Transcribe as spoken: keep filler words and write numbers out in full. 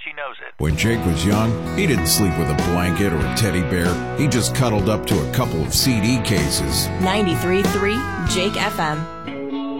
she knows it. When Jake was young, he didn't sleep with a blanket or a teddy bear. He just cuddled up to a couple of C D cases. ninety-three point three Jake F M.